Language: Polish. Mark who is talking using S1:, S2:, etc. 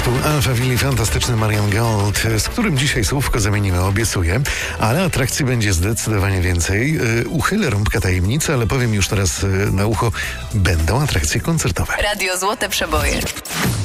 S1: Zespół Alphaville, fantastyczny Marian Gold, z którym dzisiaj słówko zamienimy, obiecuję, ale atrakcji będzie zdecydowanie więcej. Uchylę rąbka tajemnicy, ale powiem już teraz na ucho, będą atrakcje koncertowe.
S2: Radio Złote Przeboje.